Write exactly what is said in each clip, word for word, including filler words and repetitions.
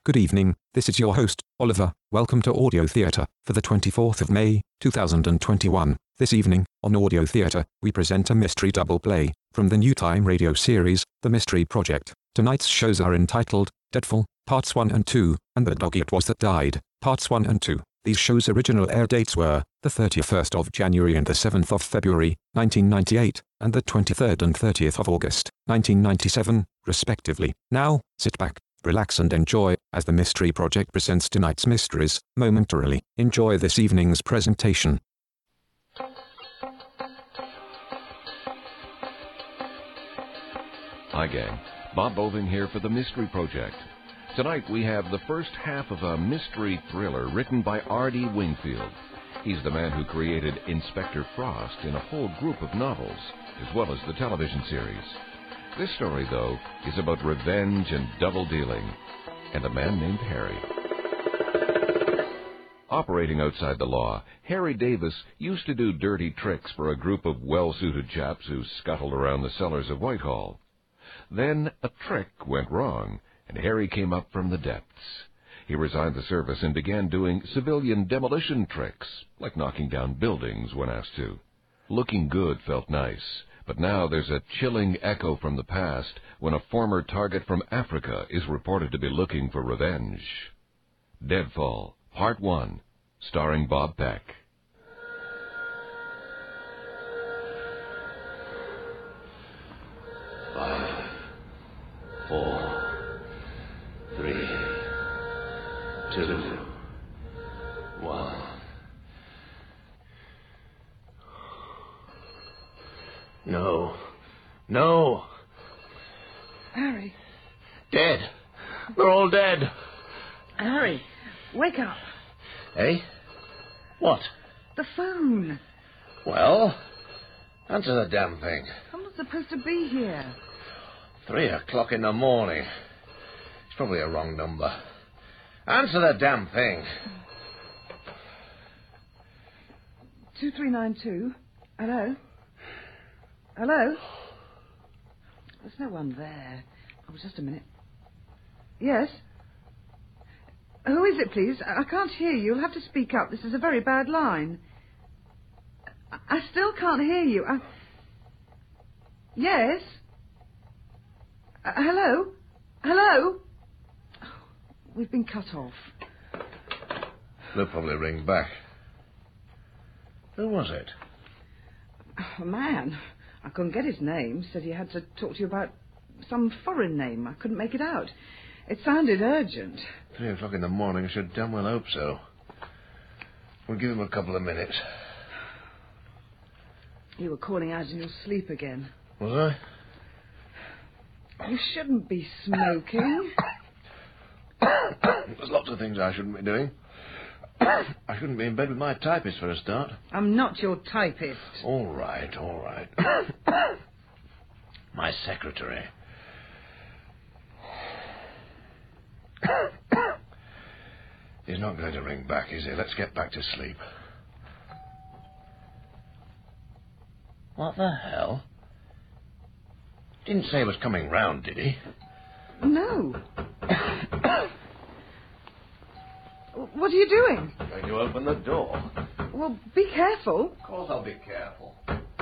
Good evening, this is your host, Oliver. Welcome to Audio Theatre, for the twenty-fourth of May, two thousand twenty-one. This evening, on Audio Theatre, we present a mystery double play, from the new Time radio series, The Mystery Project. Tonight's shows are entitled, Deadfall, Parts one and two, and The Dog It Was That Died, Parts one and two. These shows' original air dates were, the thirty-first of January and the seventh of February, nineteen ninety-eight, and the twenty-third and thirtieth of August, nineteen ninety-seven, respectively. Now, sit back, relax and enjoy, as the Mystery Project presents tonight's mysteries, momentarily. Enjoy this evening's presentation. Hi gang, Bob Boving here for the Mystery Project. Tonight we have the first half of a mystery thriller written by R D Wingfield. He's the man who created Inspector Frost in a whole group of novels, as well as the television series. This story, though, is about revenge and double-dealing, and a man named Harry. Operating outside the law, Harry Davis used to do dirty tricks for a group of well-suited chaps who scuttled around the cellars of Whitehall. Then a trick went wrong, and Harry came up from the depths. He resigned the service and began doing civilian demolition tricks, like knocking down buildings when asked to. Looking good felt nice, but now there's a chilling echo from the past when a former target from Africa is reported to be looking for revenge. Deadfall, Part one, starring Bob Peck. Five, four, three, two, one. No. No. Harry. Dead. They're all dead. Harry, wake up. Eh? What? The phone. Well, answer the damn thing. I'm not supposed to be here. Three o'clock in the morning. It's probably a wrong number. Answer the damn thing. two three nine two. Hello? Hello? There's no one there. Oh, just a minute. Yes? Who is it, please? I can't hear you. You'll have to speak up. This is a very bad line. I still can't hear you. I... Yes? Uh, hello? Hello? Oh, we've been cut off. They'll probably ring back. Who was it? A man. I couldn't get his name. Said he had to talk to you about some foreign name. I couldn't make it out. It sounded urgent. Three o'clock in the morning, I should damn well hope so. We'll give him a couple of minutes. You were calling out in your sleep again. Was You shouldn't be smoking. I? There's lots of things I shouldn't be doing. I shouldn't be in bed with my typist for a start. I'm not your typist. All right, all right. My secretary. He's not going to ring back, is he? Let's get back to sleep. What the hell? Didn't say he was coming round, did he? No. What are you doing? Going to open the door. Well, be careful. Of course I'll be careful.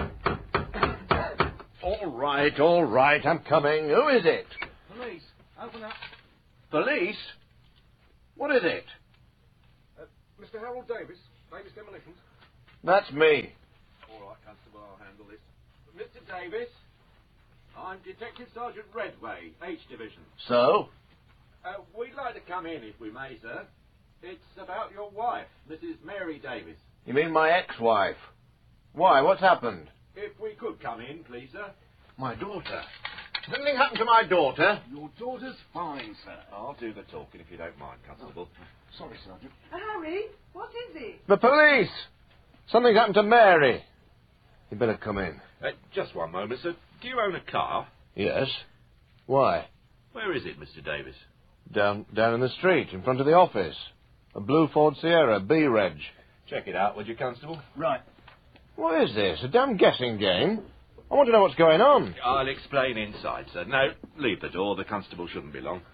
All right, all right, I'm coming. Who is it? Police, open up. Police? What is it? Uh, Mister Harold Davis, Davis Demolitions. That's me. All right, Constable, I'll handle this. Mister Davis, I'm Detective Sergeant Redway, H Division. So? Uh, we'd like to come in, if we may, sir. It's about your wife, Missus Mary Davis. You mean my ex-wife? Why, what's happened? If we could come in, please, sir. My daughter. Something happened to my daughter? Your daughter's fine, sir. I'll do the talking if you don't mind, Constable. Sorry, Sergeant. Harry, what is it? The police! Something's happened to Mary. You better come in. Uh, just one moment, sir. Do you own a car? Yes. Why? Where is it, Mister Davis? Down down in the street, in front of the office. A blue Ford Sierra, B-Reg. Check it out, would you, Constable? Right. What is this, a damn guessing game? I want to know what's going on. I'll explain inside, sir. No, leave the door. The constable shouldn't be long.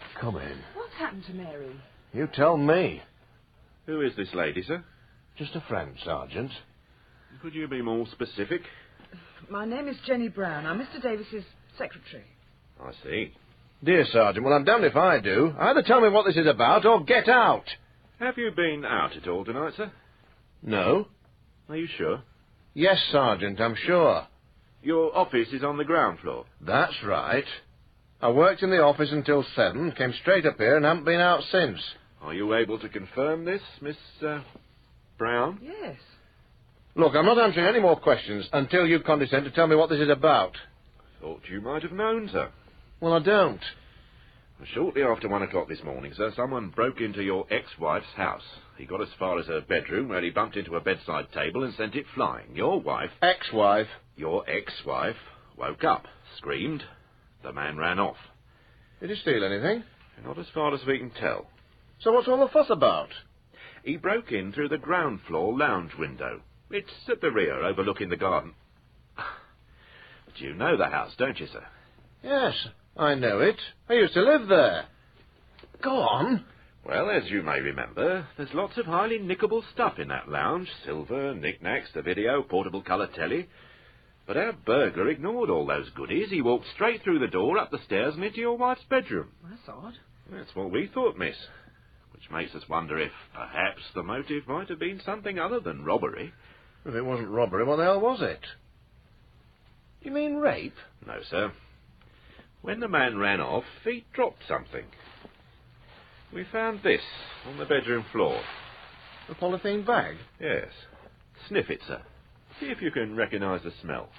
Come in. What's happened to Mary? You tell me. Who is this lady, sir? Just a friend, Sergeant. Could you be more specific? My name is Jenny Brown. I'm Mister Davis's secretary. I see. Dear Sergeant, well, I'm damned if I do. Either tell me what this is about or get out. Have you been out at all tonight, sir? No? Are you sure? Yes, Sergeant, I'm sure. Your office is on the ground floor. That's right. I worked in the office until seven, came straight up here and haven't been out since. Are you able to confirm this, Miss uh, Brown? Yes. Look, I'm not answering any more questions until you condescend to tell me what this is about. Thought you might have known, sir. Well, I don't. Shortly after one o'clock this morning, sir, someone broke into your ex-wife's house. He got as far as her bedroom, where he bumped into a bedside table and sent it flying. Your wife... Ex-wife? Your ex-wife woke up, screamed. The man ran off. Did he steal anything? Not as far as we can tell. So what's all the fuss about? He broke in through the ground floor lounge window. It's at the rear, overlooking the garden. But you know the house, don't you, sir? Yes, I know it. I used to live there. Go on. Well, as you may remember, there's lots of highly nickable stuff in that lounge. Silver, knickknacks, the video, portable colour telly. But our burglar ignored all those goodies. He walked straight through the door, up the stairs and into your wife's bedroom. That's odd. That's what we thought, miss. Which makes us wonder if, perhaps, the motive might have been something other than robbery. If it wasn't robbery, what the hell was it? You mean rape? No, sir. When the man ran off, he dropped something. We found this on the bedroom floor. A polythene bag? Yes. Sniff it, sir. See if you can recognise the smell.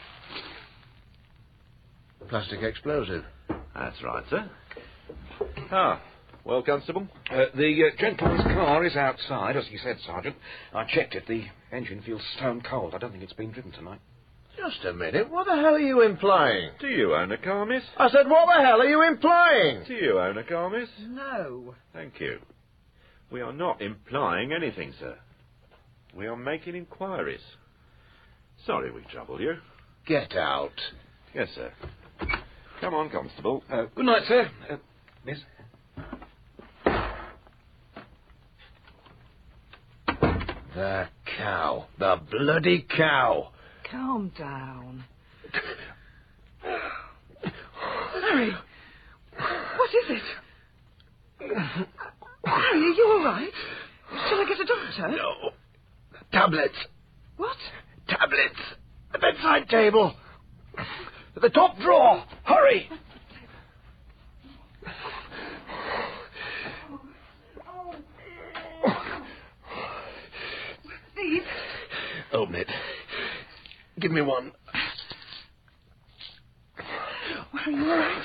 Plastic explosive. That's right, sir. Ah, well, Constable? Uh, the uh, gentleman's car is outside, as you said, Sergeant. I checked it. The engine feels stone cold. I don't think it's been driven tonight. Just a minute. What the hell are you implying? Do you own a car, miss? I said, what the hell are you implying? Do you own a car, miss? No. Thank you. We are not implying anything, sir. We are making inquiries. Sorry we trouble you. Get out. Yes, sir. Come on, Constable. Uh, good night, sir. Uh, miss? The cow. The bloody cow. Calm down. Harry, what is it? Harry, are you all right? Shall I get a doctor? No. Tablets. What? Tablets. The bedside table. The top drawer. Hurry. Steve? Open it. Give me one. Well, are you all right?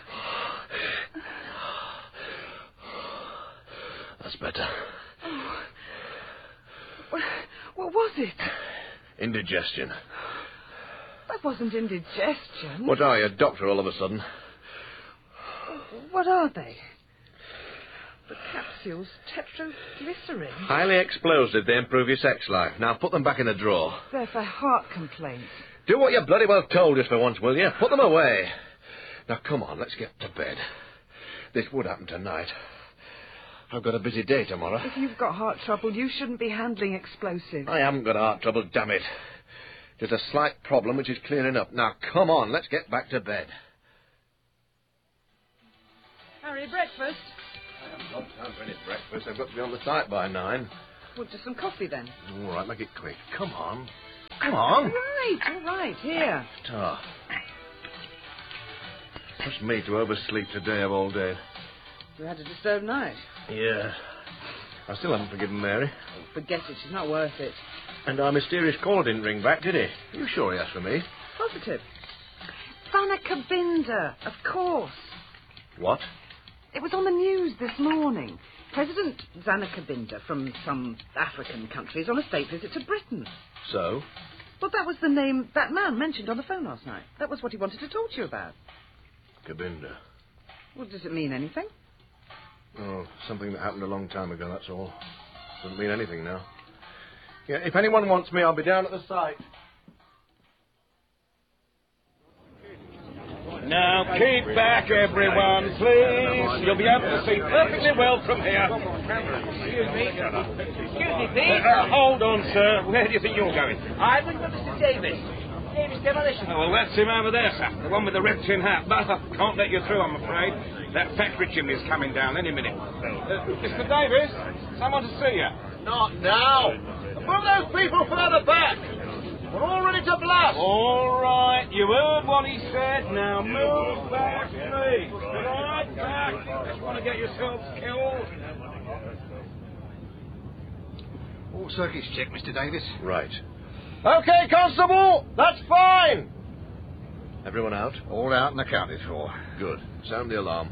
That's better. Oh. What, what was it? Indigestion. That wasn't indigestion. What are you, a doctor all of a sudden? What are they? The capsules, tetraglycerin. Highly explosive. They improve your sex life. Now put them back in the drawer. They're for heart complaints. Do what you're bloody well told just for once, will you? Put them away. Now come on, let's get to bed. This would happen tonight. I've got a busy day tomorrow. If you've got heart trouble, you shouldn't be handling explosives. I haven't got heart trouble, damn it. There's a slight problem which is clearing up. Now come on, let's get back to bed. Harry, breakfast. I haven't got time for any breakfast. I've got to be on the site by nine. Well, just some coffee then. All right, make it quick. Come on. Come on. All right, all right, here. Oh. Just me to oversleep today of all day. You had a disturbed night. Yeah. I still haven't forgiven Mary. Oh, forget it, she's not worth it. And our mysterious caller didn't ring back, did he? Are you sure he asked for me? Positive. Sana Kabinda, of course. What? It was on the news this morning. President Zana Kabinda from some African country is on a state visit to Britain. So? Well, that was the name that man mentioned on the phone last night. That was what he wanted to talk to you about. Kabinda. Well, does it mean anything? Oh, something that happened a long time ago, that's all. Doesn't mean anything now. Yeah, if anyone wants me, I'll be down at the site. Now, keep back, everyone, please. You'll be able to see perfectly well from here. Excuse me. Excuse me, please. Uh, hold on, sir. Where do you think you're going? I'm looking for Mister Davis. Davis Demolition. Oh, well, that's him over there, sir. The one with the red tin hat. But I can't let you through, I'm afraid. That factory chimney's coming down any minute. Uh, Mister Davis, someone to see you. Not now. Move those people further back. We're all ready to blast. All right, you heard what he said. Now move back, please. Right back. Just want to get yourselves killed. All circuits checked, Mister Davis. Right. Okay, Constable. That's fine. Everyone out? All out and accounted for. Good. Sound the alarm.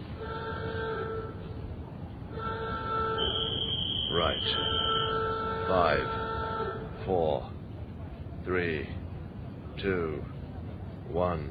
Right. Five, four, three, two, one.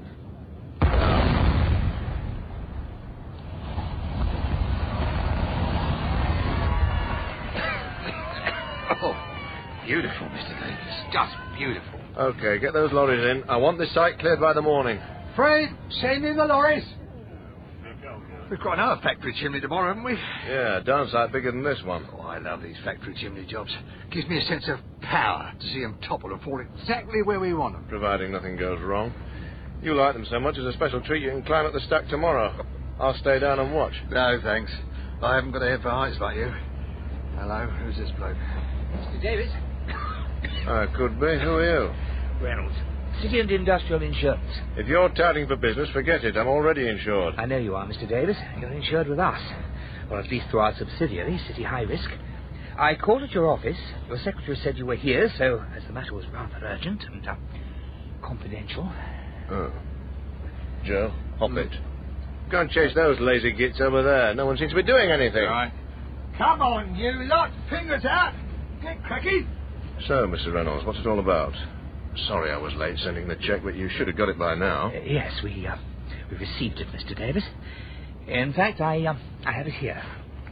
Oh, beautiful, Mister Davis. Just beautiful. Okay, get those lorries in. I want this site cleared by the morning. Fred, send in the lorries. We've got another factory chimney tomorrow, haven't we? Yeah, darn sight bigger than this one. Oh, I love these factory chimney jobs. Gives me a sense of power to see them topple and fall exactly where we want them. Providing nothing goes wrong. You like them so much, as a special treat, you can climb up the stack tomorrow. I'll stay down and watch. No, thanks. I haven't got a head for heights like you. Hello, who's this bloke? Mister Davis. Ah, could be. Who are you? Reynolds. City and Industrial Insurance. If you're touting for business, forget it. I'm already insured. I know you are, Mister Davis. You're insured with us. Or at least through our subsidiary, City High Risk. I called at your office. Your secretary said you were here, so as the matter was rather urgent and uh, confidential. Oh. Joe, hop it. Go and chase those lazy gits over there. No one seems to be doing anything. Right. Come on, you lot. Fingers out. Get cracky. So, Mister Reynolds, what's it all about? Sorry I was late sending the cheque, but you should have got it by now. Uh, yes, we uh, we received it, Mister Davis. In fact, I uh, I have it here.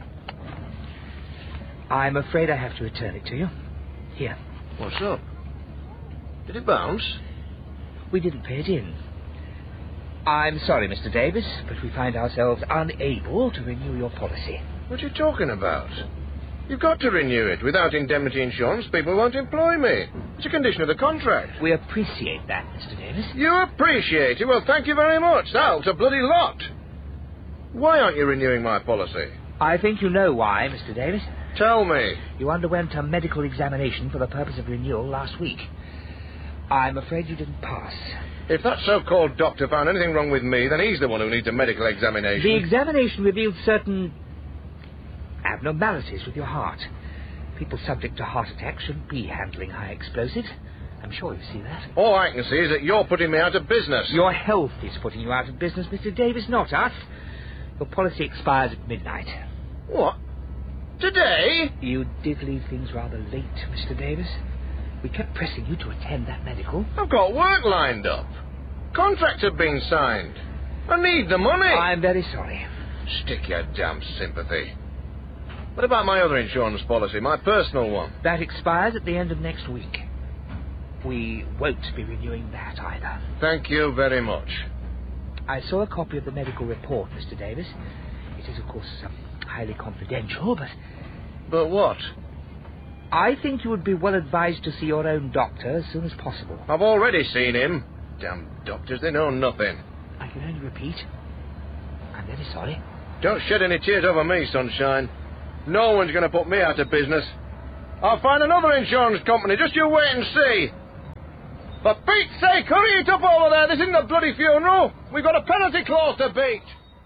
I'm afraid I have to return it to you. Here. What's up? Did it bounce? We didn't pay it in. I'm sorry, Mister Davis, but we find ourselves unable to renew your policy. What are you talking about? You've got to renew it. Without indemnity insurance, people won't employ me. It's a condition of the contract. We appreciate that, Mister Davis. You appreciate it? Well, thank you very much. That's a bloody lot. Why aren't you renewing my policy? I think you know why, Mister Davis. Tell me. You underwent a medical examination for the purpose of renewal last week. I'm afraid you didn't pass. If that so-called doctor found anything wrong with me, then he's the one who needs a medical examination. The examination revealed certain abnormalities with your heart. People subject to heart attack shouldn't be handling high explosives. I'm sure you see that. All I can see is that you're putting me out of business. Your health is putting you out of business, Mister Davis, not us. Your policy expires at midnight. What? Today? You did leave things rather late, Mister Davis. We kept pressing you to attend that medical. I've got work lined up. Contracts have been signed. I need the money. I'm very sorry. Stick your damn sympathy. What about my other insurance policy, my personal one? That expires at the end of next week. We won't be renewing that either. Thank you very much. I saw a copy of the medical report, Mister Davis. It is, of course, um, highly confidential, but... But what? I think you would be well advised to see your own doctor as soon as possible. I've already seen him. Damn doctors, they know nothing. I can only repeat. I'm very sorry. Don't shed any tears over me, sunshine. No one's going to put me out of business. I'll find another insurance company. Just you wait and see. For Pete's sake, hurry it up over there. This isn't a bloody funeral. We've got a penalty clause to beat.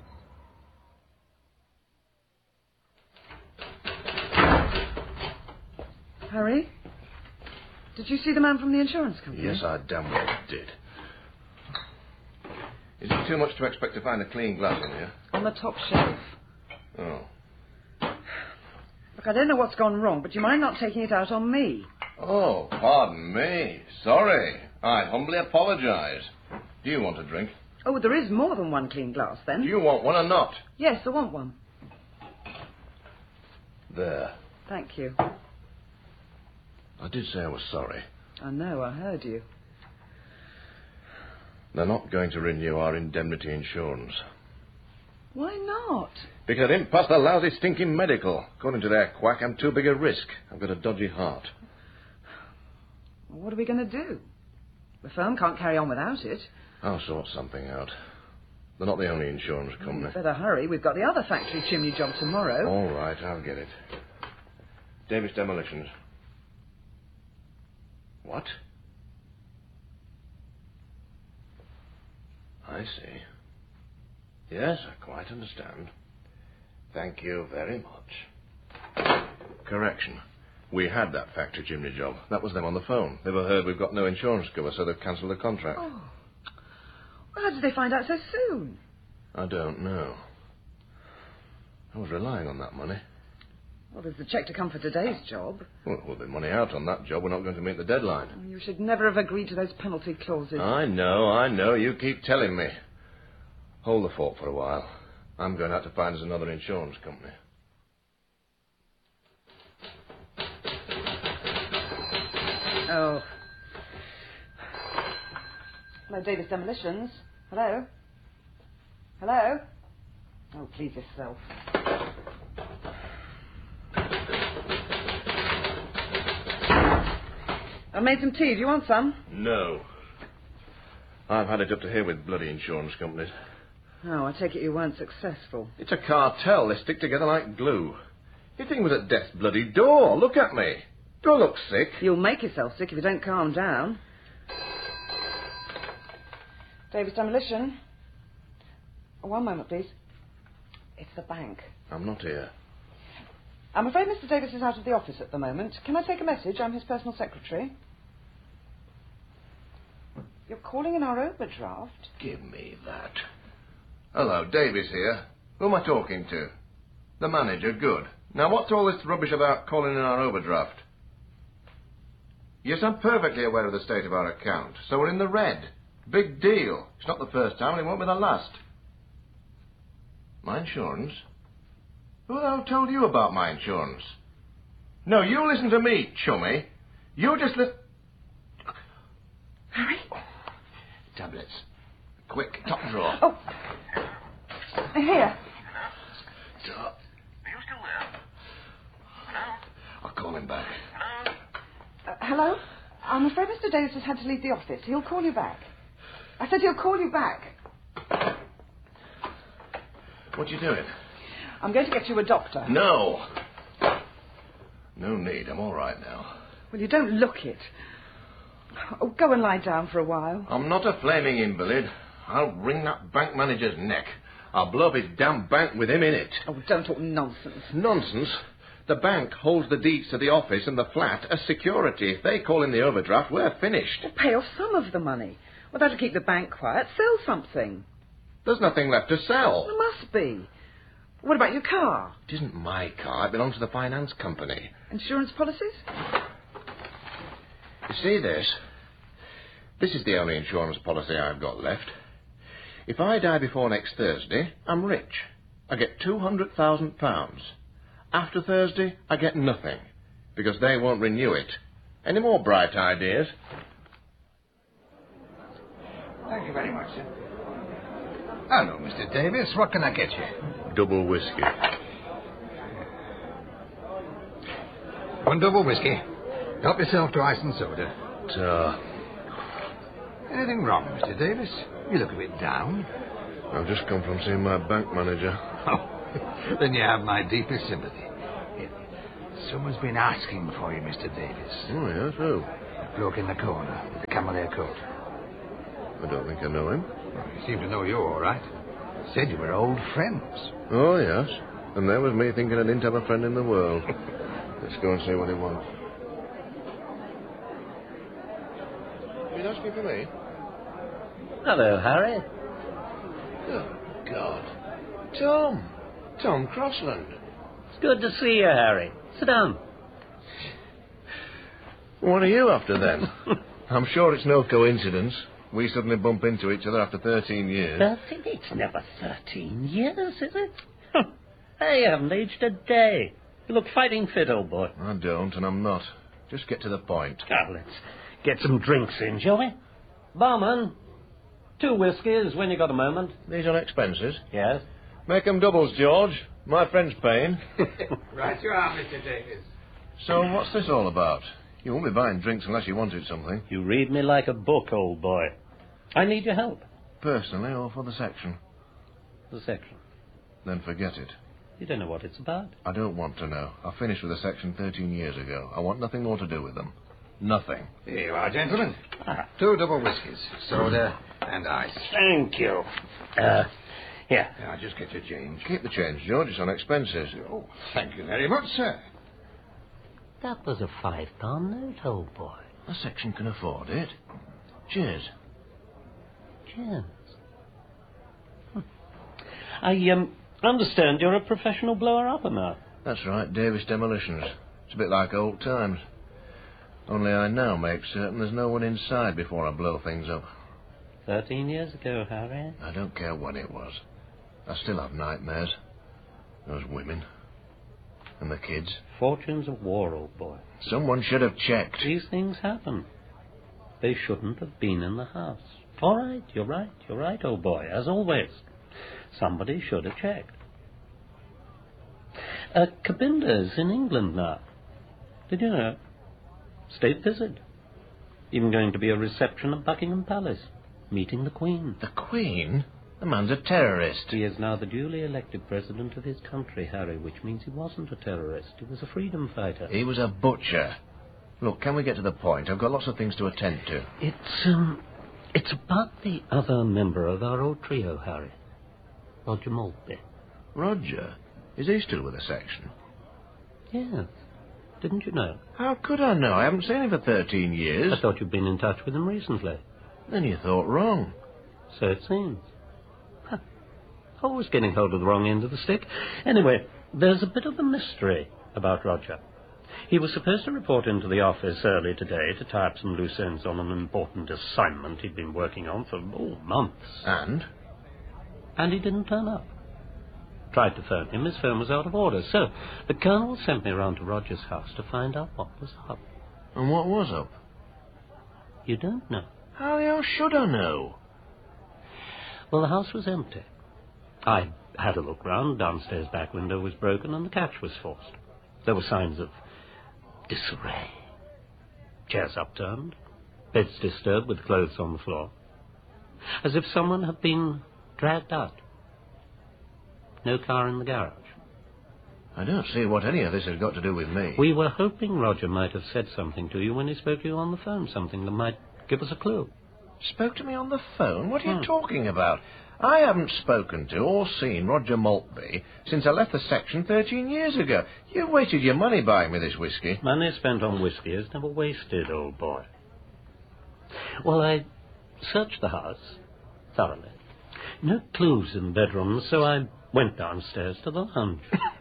Harry? Did you see the man from the insurance company? Yes, I damn well did. Is it too much to expect to find a clean glass in here? On the top shelf. Oh. Look, I don't know what's gone wrong, but you mind not taking it out on me? Oh, pardon me. Sorry. I humbly apologise. Do you want a drink? Oh, there is more than one clean glass, then. Do you want one or not? Yes, I want one. There. Thank you. I did say I was sorry. I know, I heard you. They're not going to renew our indemnity insurance. Why not? Because I didn't pass the lousy stinking medical. According to their quack, I'm too big a risk. I've got a dodgy heart. Well, what are we going to do? The firm can't carry on without it. I'll sort something out. They're not the only insurance company. Better hurry. We've got the other factory chimney job tomorrow. All right, I'll get it. Davis Demolitions. What? I see. Yes, I quite understand. Thank you very much. Correction. We had that factory chimney job. That was them on the phone. They've heard we've got no insurance cover, so they've cancelled the contract. Oh. Well, how did they find out so soon? I don't know. I was relying on that money. Well, there's the cheque to come for today's job. Well, there'll be money out on that job. We're not going to meet the deadline. You should never have agreed to those penalty clauses. I know, I know. You keep telling me. Hold the fort for a while. I'm going out to find us another insurance company. Oh. Hello, Davis Demolitions. Hello? Hello? Oh, please yourself. I made some tea. Do you want some? No. I've had it up to here with bloody insurance companies. Oh, I take it you weren't successful. It's a cartel. They stick together like glue. Your thing was at death's bloody door. Look at me. Do I look sick? You'll make yourself sick if you don't calm down. Davis Demolition. Oh, one moment, please. It's the bank. I'm not here. I'm afraid Mister Davis is out of the office at the moment. Can I take a message? I'm his personal secretary. You're calling in our overdraft? Give me that. Hello, Davis here. Who am I talking to? The manager, good. Now, what's all this rubbish about calling in our overdraft? Yes, I'm perfectly aware of the state of our account, so we're in the red. Big deal. It's not the first time, and it won't be the last. My insurance? Who the hell told you about my insurance? No, you listen to me, chummy. You just listen... Harry? Tablets. Quick, top drawer. Oh. Here. So, are you still there? Hello? I'll call him back. Hello? Uh, hello? I'm afraid Mister Davis has had to leave the office. He'll call you back. I said he'll call you back. What you doing? I'm going to get you a doctor. No. No need. I'm all right now. Well, you don't look it. Oh, go and lie down for a while. I'm not a flaming invalid. I'll wring that bank manager's neck. I'll blow up his damn bank with him in it. Oh, don't talk nonsense. Nonsense? The bank holds the deeds to the office and the flat as security. If they call in the overdraft, we're finished. Well, pay off some of the money. Well, that'll keep the bank quiet. Sell something. There's nothing left to sell. There must be. What about your car? It isn't my car. It belongs to the finance company. Insurance policies? You see this? This is the only insurance policy I've got left. If I die before next Thursday, I'm rich. I get two hundred thousand pounds. After Thursday, I get nothing, because they won't renew it. Any more bright ideas? Thank you very much, sir. Hello, Mister Davis. What can I get you? Double whiskey. One double whiskey. Help yourself to ice and soda. Uh, Anything wrong, Mister Davis? You look a bit down. I've just come from seeing my bank manager. Oh, then you have my deepest sympathy. Someone's been asking for you, Mister Davis. Oh, yes, who? The bloke in the corner with the camel coat. I don't think I know him. Well, you seem to know you all right. Said you were old friends. Oh, yes. And there was me thinking I didn't have a friend in the world. Let's go and see what he wants. Are you asking for me? Hello, Harry. Oh, God. Tom. Tom Crossland. It's good to see you, Harry. Sit down. What are you after, then? I'm sure it's no coincidence. We suddenly bump into each other after thirteen years. Thirteen? It's never thirteen years, is it? Hey, you haven't aged a day. You look fighting fit, old boy. I don't, and I'm not. Just get to the point. Ah, let's get some drinks in, shall we? Barman, Two whiskies when you got a moment. These on expenses? Yes. Make 'em doubles, George. My friend's paying. Right you are, Mister Davis. So what's this all about? You won't be buying drinks unless you wanted something. You read me like a book, old boy. I need your help. Personally or for the section? The section. Then forget it. You don't know what it's about. I don't want to know. I finished with the section thirteen years ago. I want nothing more to do with them. Nothing. Here you are, gentlemen. Ah. Two double whiskies, soda and ice. Thank you. Uh, here. Now, just get your change. Keep the change, George. It's on expenses. Oh, thank you very much, sir. That was a five-pound note, old boy. The section can afford it. Cheers. Cheers. Hm. I um, understand you're a professional blower-upper now. That's right, Davis Demolitions. It's a bit like old times. Only I now make certain there's no one inside before I blow things up. Thirteen years ago, Harry. I don't care when it was. I still have nightmares. Those women. And the kids. Fortunes of war, old boy. Someone should have checked. These things happen. They shouldn't have been in the house. All right, you're right, you're right, old boy, as always. Somebody should have checked. Uh, Cabinda's in England now. Did you know? State visit. Even going to be a reception at Buckingham Palace. Meeting the Queen. The Queen? The man's a terrorist. He is now the duly elected president of his country, Harry, which means he wasn't a terrorist. He was a freedom fighter. He was a butcher. Look, can we get to the point? I've got lots of things to attend to. It's, um, it's about the other member of our old trio, Harry. Roger Maltby. Roger? Is he still with the section? Yes. Didn't you know? How could I know? I haven't seen him for thirteen years. I thought you'd been in touch with him recently. Then you thought wrong. So it seems. Huh. Always getting hold of the wrong end of the stick. Anyway, there's a bit of a mystery about Roger. He was supposed to report into the office early today to tie up some loose ends on an important assignment he'd been working on for, oh, months. And? And he didn't turn up. Tried to phone him, his phone was out of order. So the Colonel sent me round to Roger's house to find out what was up. And what was up? You don't know. How the hell should I know? Well, the house was empty. I had a look round. Downstairs back window was broken and the catch was forced. There were signs of disarray. Chairs upturned, beds disturbed with clothes on the floor. As if someone had been dragged out. No car in the garage. I don't see what any of this has got to do with me. We were hoping Roger might have said something to you when he spoke to you on the phone, something that might give us a clue. Spoke to me on the phone? What are you Hmm. talking about? I haven't spoken to or seen Roger Maltby since I left the section thirteen years ago. You've wasted your money buying me this whiskey. Money spent on whiskey is never wasted, old boy. Well, I searched the house thoroughly. No clues in the bedrooms, so I went downstairs to the lounge.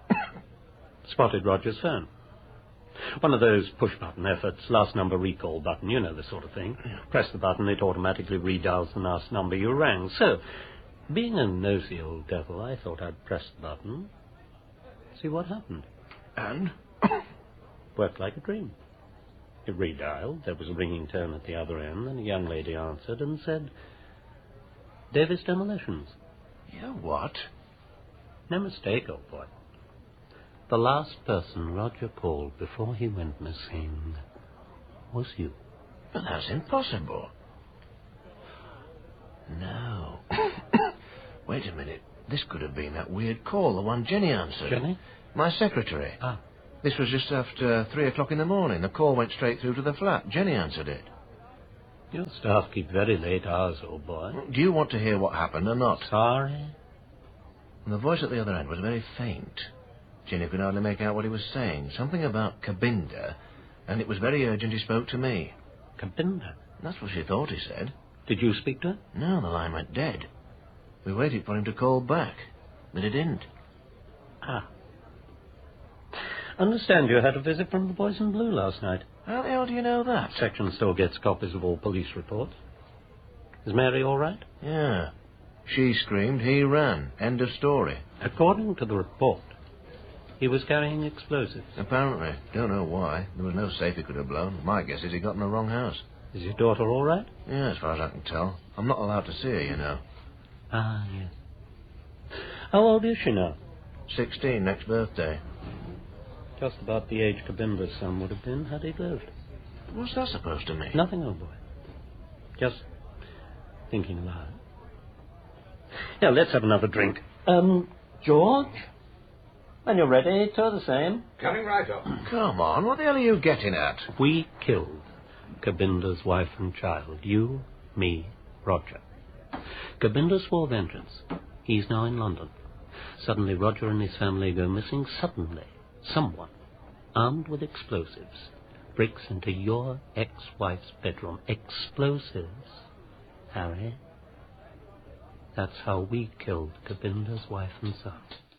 Spotted Roger's phone. One of those push-button efforts, last number recall button, you know the sort of thing. Press the button, it automatically redials the last number you rang. So, being a nosy old devil, I thought I'd press the button, see what happened. And? Worked like a dream. It redialed, there was a ringing tone at the other end, and a young lady answered and said, Davis Demolitions. Yeah, what? No mistake, old boy. The last person Roger called before he went missing was you. But that's impossible. No. Wait a minute. This could have been that weird call, the one Jenny answered. Jenny? My secretary. Ah. This was just after three o'clock in the morning. The call went straight through to the flat. Jenny answered it. Your staff keep very late hours, old boy. Do you want to hear what happened or not? Sorry? And the voice at the other end was very faint. Jenny could hardly make out what he was saying. Something about Cabinda, and it was very urgent he spoke to me. Cabinda? That's what she thought he said. Did you speak to her? No, the line went dead. We waited for him to call back, but he didn't. Ah. Understand you had a visit from the boys in blue last night. How the hell do you know that? Section still gets copies of all police reports. Is Mary all right? Yeah. She screamed, he ran. End of story. According to the report, he was carrying explosives. Apparently. Don't know why. There was no safe he could have blown. My guess is he got in the wrong house. Is your daughter all right? Yeah, as far as I can tell. I'm not allowed to see her, you know. Ah, yes. How old is she now? Sixteen, next birthday. Just about the age Cabinda's son would have been had he lived. What's that supposed to mean? Nothing, old boy. Just thinking aloud. Now, let's have another drink. Um, George? When you're ready, two the same. Coming right up. Come on, what the hell are you getting at? We killed Cabinda's wife and child. You, me, Roger. Cabinda swore vengeance. He's now in London. Suddenly, Roger and his family go missing. Suddenly, someone, armed with explosives, breaks into your ex-wife's bedroom. Explosives, Harry. That's how we killed Cabinda's wife and son.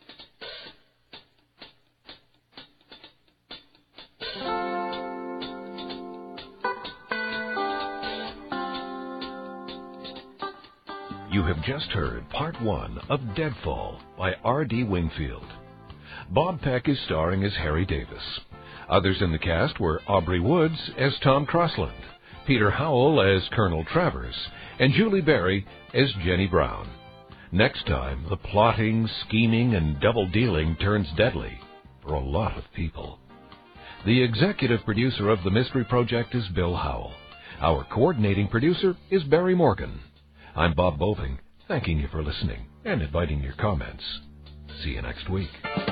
You have just heard part one of Deadfall by R D Wingfield. Bob Peck is starring as Harry Davis. Others in the cast were Aubrey Woods as Tom Crossland, Peter Howell as Colonel Travers, and Julie Berry as Jenny Brown. Next time, the plotting, scheming, and double-dealing turns deadly for a lot of people. The executive producer of the Mystery Project is Bill Howell. Our coordinating producer is Barry Morgan. I'm Bob Boving, thanking you for listening and inviting your comments. See you next week.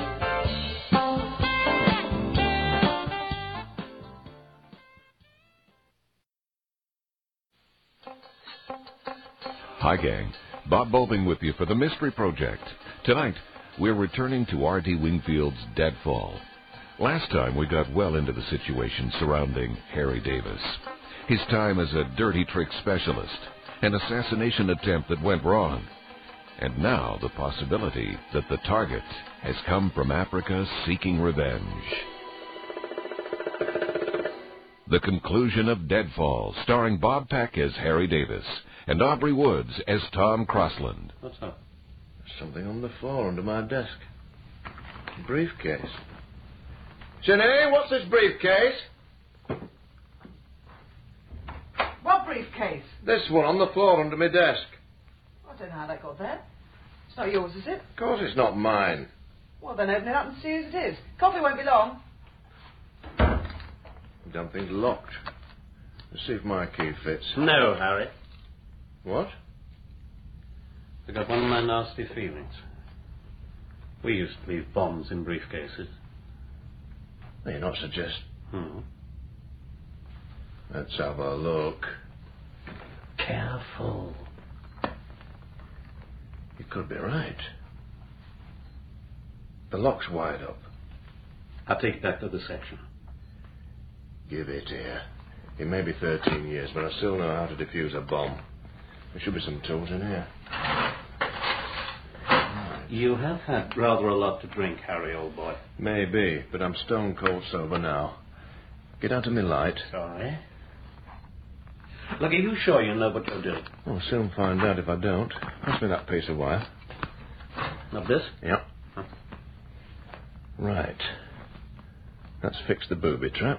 Hi, gang. Bob Boving with you for the Mystery Project. Tonight, we're returning to R D Wingfield's Deadfall. Last time, we got well into the situation surrounding Harry Davis. His time as a dirty trick specialist, an assassination attempt that went wrong, and now the possibility that the target has come from Africa seeking revenge. The conclusion of Deadfall, starring Bob Peck as Harry Davis and Aubrey Woods as Tom Crossland. What's up? There's something on the floor under my desk. A briefcase. Jenny, what's this briefcase? What briefcase? This one on the floor under my desk. I don't know how that got there. It's not yours, is it? Of course it's not mine. Well, then open it up and see whose it is. Coffee won't be long. The damn thing's locked. Let's see if my key fits. No, Harry. What? I got one of my nasty feelings. We used to leave bombs in briefcases. You're not suggest. Hmm. Let's have a look. Careful. You could be right. The lock's wide up. I'll take it back to the section. Give it here. It may be thirteen years, but I still know how to defuse a bomb. There should be some tools in here. You have had rather a lot to drink, Harry, old boy. Maybe, but I'm stone cold sober now. Get out of my light. Sorry. Look, are you sure you know what you're doing? I'll soon find out if I don't. Pass me that piece of wire. Not this? Yep. Huh. Right. Let's fix the booby trap.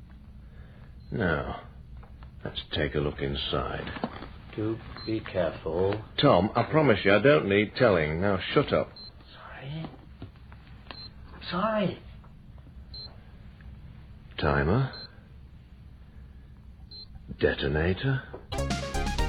Now, let's take a look inside. Do be careful. Tom, I promise you I don't need telling. Now shut up. Sorry. I'm sorry. Timer. Detonator.